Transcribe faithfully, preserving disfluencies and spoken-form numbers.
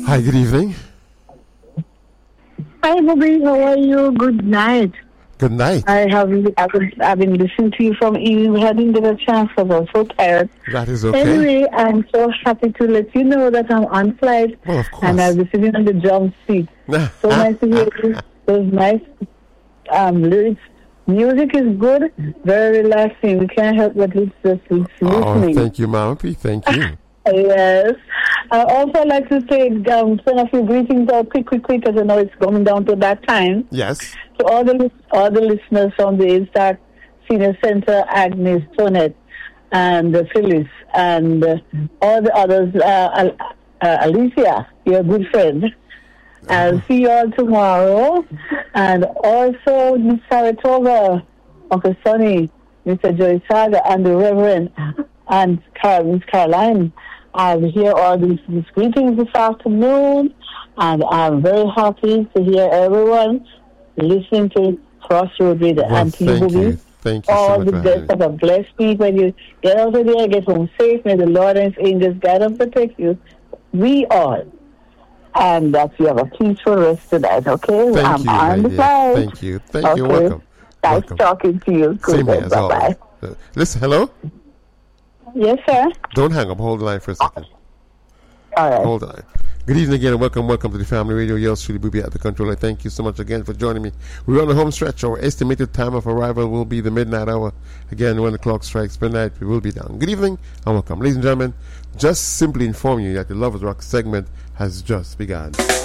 Hi, good evening. Hi, Bobby. How are you? Good night. Good night. I have I've been, I've been listening to you from evening. I didn't get a chance because I was so tired. That is okay. Anyway, I'm so happy to let you know that I'm on flight. Well, of course. And I'll be sitting on the jump seat. So nice to hear you. Those nice um, lyrics. Music is good, very relaxing. We can't help but just listening. Oh, thank you, Mama P. Thank you. Yes. I also like to say um, send a few greetings out quick, quick, quick, because I know it's coming down to that time. Yes. To all the all the listeners from the Instac Senior Center, Agnes, Tonette, and uh, Phyllis, and uh, all the others, uh, uh, Alicia, your good friend. I'll see you all tomorrow. And also Miss Saratoga, Uncle Sonny, Mister Joy Saga, and the Reverend, and Car- Miss Caroline. I'll hear all these, these greetings this afternoon, and I'm very happy to hear everyone listening to Crossroad Radio. Well, and thank you. Thank you all so much the for best. having me. Have a blessed week when you get out of there, get home safe. May the Lord and His angels guide and protect you. We all. And that you have a peaceful rest tonight, okay? Thank I'm you, on my the dear. flight. Thank you. Thank okay. you. Welcome. Nice Welcome. talking to you. Same here, as Bye-bye. always. Uh, listen, hello? Yes, sir. Don't hang up. Hold the line for a second. All right. Hold the line. Good evening again, and welcome, welcome to the Family Radio. Yours truly, Booby at the controller. Thank you so much again for joining me. We're on the home stretch. Our estimated time of arrival will be the midnight hour. Again, when the clock strikes midnight, we will be down. Good evening, and welcome. Ladies and gentlemen, just simply inform you that the Lovers Rock segment has just begun.